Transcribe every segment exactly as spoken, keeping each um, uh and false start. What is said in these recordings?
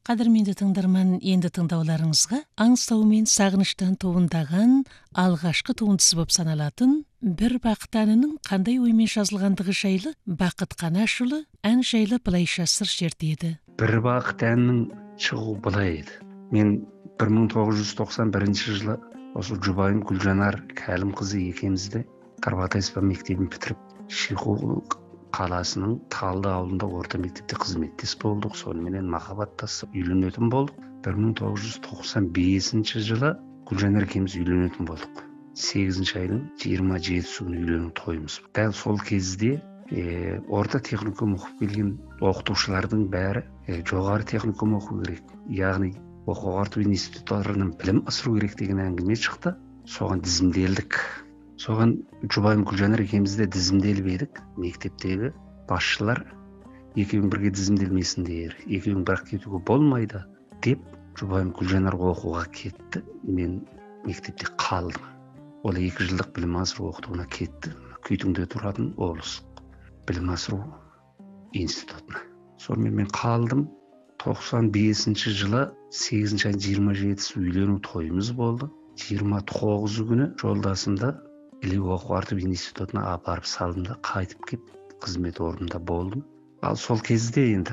Қадірменді тыңдарман, енді тыңдауларыңызға аңсау мен сағыныштан туындаған алғашқы туындысы болып саналатын «Бір бақыт» әнінің қандай оймен жазылғандығы жайлы Бақыт Қанашұлы ән жайлы былайша сыр шертеді. «Бір бақыт» әнінің шығуы былай еді. Мен бір мың тоғыз жүз тоқсан бірінші жылы осы жұбайым Гүлжанар Кәлімқызы екеумізді Тарбағатай мектебін бітіріп, Шиху қаласының Талды ауылында орта мектепте қызметтес болдық. Соныменен махаббаттасып үйленетін болдық. бір мың тоғыз жүз тоқсан бесінші жылы Гүлжанар екеуміз үйленетін болдық. сегізінші айдың жиырма жетісі күні үйлену тойымыз. Дәл сол кезде е, орта техникум оқып келген оқытушылардың бәрі е, жоғары техникум оқу керек, яғни оқу ағарту институттарынан білім асыру керек деген әңгіме шықты. Соған тізімделдік. Соған жұбайым Гүлжанар екеуміз де тізімделіп едік. Мектептегі басшылар екеуің бірге тізімделмесіңдер, екеуің бірақ кетуге болмайды деп, жұбайым Гүлжанар оқуға кетті. Мен мектепте қалдым. Ол екі жылдық білім асыру оқытуына кетті. Күйтіңде тұратын облыс білім асыру институтына. Сонымен мен қалдым. тоқсан бесінші жылы сегізінші айдың жиырма жетісі үйлену тойымыз болды. жиырма тоғызы күні жолдасымды Іле оқу ағарту институтына апарып салдым да қайтып кеп қызмет орнында болдым. Ал сол кезде енді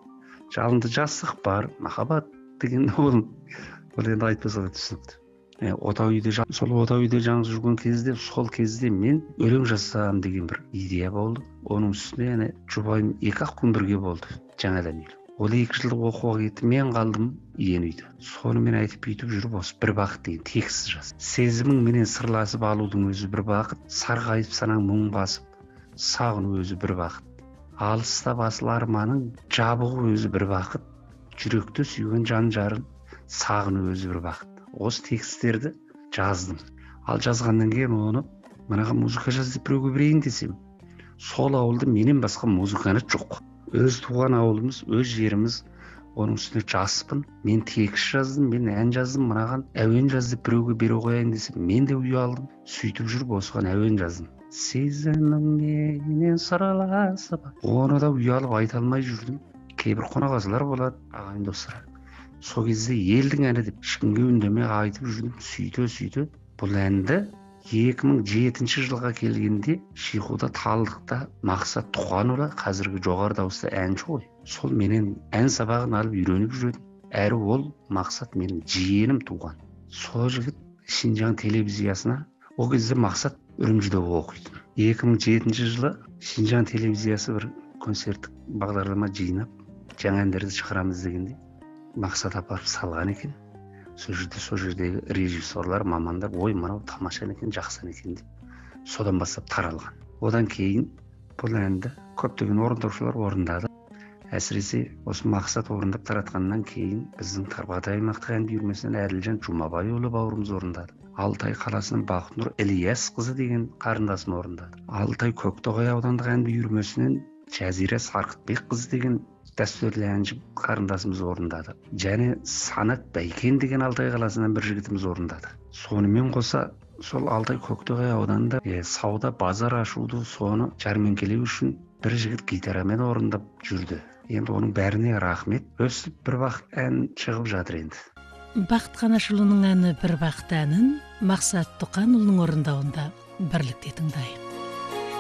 жалынды жастық бар, махаббат деген ол ол енді айтпаса да түсінікті. Е, отау үйде сол отау үйде жаңғыз жүрген кезде, сол кезде мен өлең жазсам деген бір идея болды. Оның үстіне яғни жұбайым екі ақ күн бірге болды жаңадан үйлі. Ол екі жылдық оқуға кетті, мен қалдым иен үйде. Сонымен айтып бүйтіп жүріп осы «Бір бақыт» деген текст жаз. Сезімің менен сырласып алудың өзі бір бақыт, сарғайып санаң мұң басып, сағыну өзі бір бақыт. Алыста басыл арманың, жабығу өзі бір бақыт, жүректі сүйген жан жарын, сағыну өзі бір бақыт. Осы тексттерді жаздым. Ал жазғаннан кейін оны мынаға музыка жаз деп біреуге берейін десем, сол ауылда менен басқа музыканы жоқ. Өз туған ауылымыз, өз жеріміз, оның үстіне жаспын. Мен текст жаздым, мен ән жаздым, мынаған әуен жаз деп біреуге бере қояйын десем, мен де ұялдым. Сөйтіп жүріп осыған әуен жаздым. Сезімің менен сырласып. Оны да ұялып айта алмай жүрдім. Кейбір қонақасылар болады, ағайын достар. Сол кезде елдің әні деп ешкімге үндемей айтып жүрдім. Сөйте сөйте бұл әнді екі мың жетінші жылға келгенде Шихуда Талдықта Мақсат Тұқанұлы, қазіргі жоғары дауысты әнші ғой. Сол менен ән сабағын алып үйреніп жүреді. Әрі ол Мақсат менің жиенім туған. Сол жігіт Шинжаң телевизиясына, ол кезде Мақсат Үрімжіде оқиды. екі мың жетінші жылы Шинжаң телевизиясы бір концерттік бағдарлама жинап, жаңа әндерді шығарамыз дегенде Мақсат апарып салған екен. Сол жерде сол жердегі режиссерлар, мамандар, ой, мынау тамаша екен, жақсы екен деп содан бастап таралған. Одан кейін бұл әнді көптеген орындаушылар орындады. Әсіресе осы Мақсат орындап таратқаннан кейін біздің Тарбағатай аймақтық ән үйірмесінен Әділжан Жұмабайұлы бауырымыз орындады. Алтай қаласының Бақытнұр Ілияс қызы деген қарындасым орындады. Алтай Көктоғай аудандық ән үйірмесінен Жазира Сарқытбек қызы деген дәстүрлі әнші қарындасымыз орындады. Және Санат Бәйкен деген Алтай қаласынан бір жігітіміз орындады. Сонымен қоса сол Алтай Көктоғай ауданында е, сауда базар ашуды соны жәрмеңкелеу үшін бір жігіт гитарамен орындап жүрді. Енді оның бәріне рахмет. Өстіп бір бақыт ән шығып жатыр енді. Бақыт Қанашұлының әні «Бір бақыт» әнін Мақсат Тұқанұлының орындауында бірлікте тыңдайық.